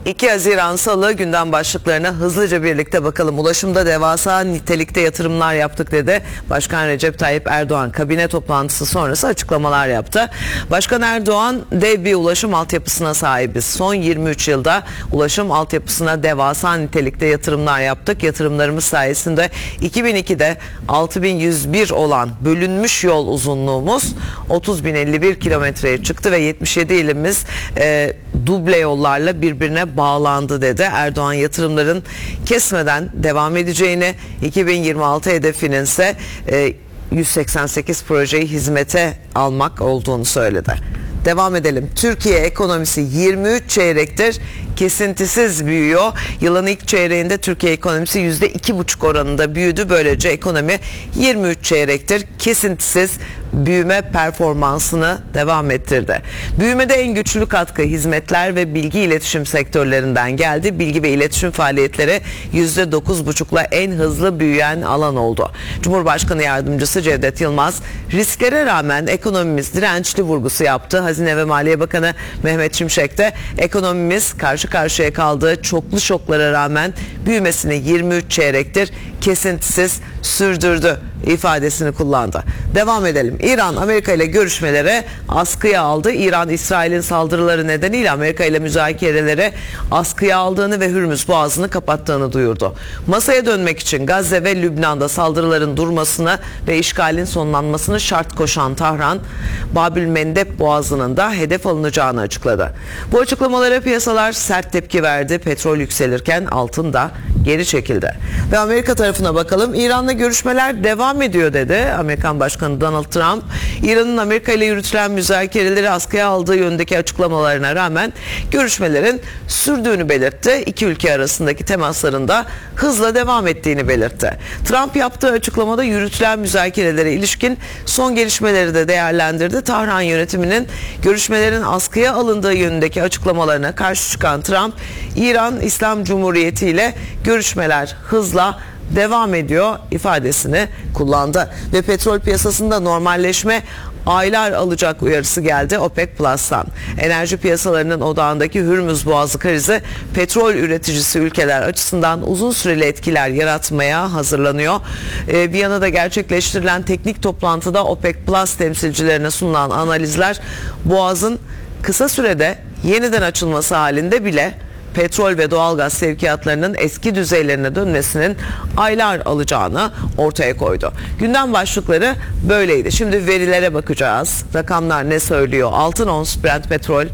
2 Haziran Salı gündem başlıklarına hızlıca birlikte bakalım. Ulaşımda devasa nitelikte yatırımlar yaptık dedi. Başkan Recep Tayyip Erdoğan kabine toplantısı sonrası açıklamalar yaptı. Başkan Erdoğan dev bir ulaşım altyapısına sahibiz. Son 23 yılda ulaşım altyapısına devasa nitelikte yatırımlar yaptık. Yatırımlarımız sayesinde 2002'de 6101 olan bölünmüş yol uzunluğumuz 30.051 kilometreye çıktı ve 77 ilimiz duble yollarla birbirine bağlandı dedi. Erdoğan yatırımların kesmeden devam edeceğini, 2026 hedefinin ise 188 projeyi hizmete almak olduğunu söyledi. Devam edelim. Türkiye ekonomisi 23 çeyrektir kesintisiz büyüyor. Yılın ilk çeyreğinde Türkiye ekonomisi %2,5 oranında büyüdü. Böylece ekonomi 23 çeyrektir kesintisiz büyüme performansını devam ettirdi. Büyümede en güçlü katkı hizmetler ve bilgi iletişim sektörlerinden geldi. Bilgi ve iletişim faaliyetleri %9,5'la en hızlı büyüyen alan oldu. Cumhurbaşkanı Yardımcısı Cevdet Yılmaz, risklere rağmen ekonomimiz dirençli vurgusu yaptı. Hazine ve Maliye Bakanı Mehmet Şimşek de ekonomimiz karşı karşıya kaldığı çoklu şoklara rağmen büyümesini 23 çeyrektir kesintisiz sürdürdü ifadesini kullandı. Devam edelim. İran Amerika ile görüşmelere askıya aldı. İran İsrail'in saldırıları nedeniyle Amerika ile müzakerelere askıya aldığını ve Hürmüz Boğazı'nı kapattığını duyurdu. Masaya dönmek için Gazze ve Lübnan'da saldırıların durmasını ve işgalin sonlanmasını şart koşan Tahran, Babül Mendeb Boğazı'nın da hedef alınacağını açıkladı. Bu açıklamalara piyasalar sert tepki verdi. Petrol yükselirken altın da geri çekildi. Ve Amerika tarafına bakalım. İran'la görüşmeler devam ediyor dedi Amerikan Başkanı Donald Trump. İran'ın Amerika ile yürütülen müzakereleri askıya aldığı yönündeki açıklamalarına rağmen görüşmelerin sürdüğünü belirtti. İki ülke arasındaki temasların da hızla devam ettiğini belirtti. Trump yaptığı açıklamada yürütülen müzakerelere ilişkin son gelişmeleri de değerlendirdi. Tahran yönetiminin görüşmelerin askıya alındığı yönündeki açıklamalarına karşı çıkan Trump, İran İslam Cumhuriyeti ile görüşmeler hızla devam ediyor ifadesini kullandı ve petrol piyasasında normalleşme aylar alacak uyarısı geldi OPEC Plus'tan. Enerji piyasalarının odağındaki Hürmüz Boğazı krizi petrol üreticisi ülkeler açısından uzun süreli etkiler yaratmaya hazırlanıyor. Viyana'da gerçekleştirilen teknik toplantıda OPEC Plus temsilcilerine sunulan analizler Boğaz'ın kısa sürede yeniden açılması halinde bile petrol ve doğalgaz sevkiyatlarının eski düzeylerine dönmesinin aylar alacağını ortaya koydu. Gündem başlıkları böyleydi. Şimdi verilere bakacağız. Rakamlar ne söylüyor? Altın ons Brent petrol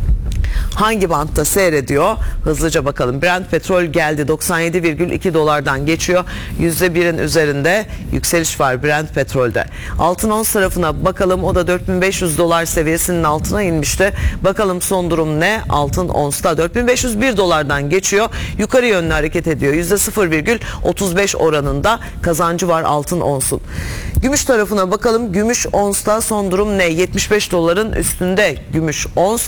hangi bantta seyrediyor? Hızlıca bakalım. Brent petrol geldi 97,2 dolardan geçiyor. %1'in üzerinde yükseliş var Brent petrolde. Altın ons tarafına bakalım. O da 4500 dolar seviyesinin altına inmişti. Bakalım son durum ne? Altın onsta 4501 dolardan geçiyor. Yukarı yönlü hareket ediyor. %0,35 oranında kazancı var altın onsun. Gümüş tarafına bakalım. Gümüş onsta son durum ne? 75 doların üstünde gümüş ons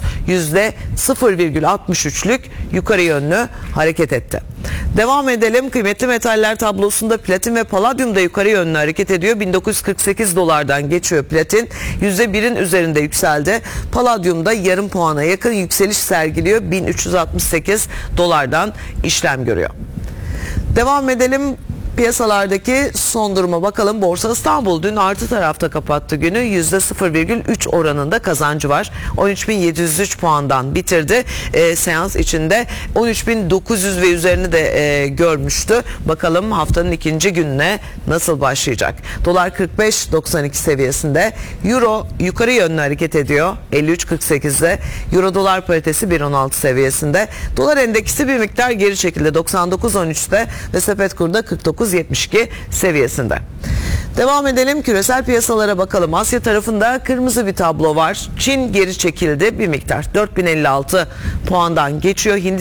%0,63'lük yukarı yönlü hareket etti. Devam edelim. Kıymetli metaller tablosunda platin ve paladyum da yukarı yönlü hareket ediyor. 1948 dolardan geçiyor platin. %1'in üzerinde yükseldi. Paladyum da yarım puana yakın yükseliş sergiliyor. 1368 dolardan işlem görüyor. Devam edelim. Piyasalardaki son duruma bakalım. Borsa İstanbul dün artı tarafta kapattı günü. %0,3 oranında kazancı var. 13.703 puandan bitirdi. Seans içinde 13.900 ve üzerini de görmüştü. Bakalım haftanın ikinci gününe nasıl başlayacak? Dolar 45.92 seviyesinde. Euro yukarı yönlü hareket ediyor. 53.48'de. Euro dolar paritesi 1.16 seviyesinde. Dolar endeksi bir miktar geri çekildi. 99.13'te ve sepet kurda 49.72 seviyesinde. Devam edelim. Küresel piyasalara bakalım. Asya tarafında kırmızı bir tablo var. Çin geri çekildi bir miktar. 4056 puandan geçiyor.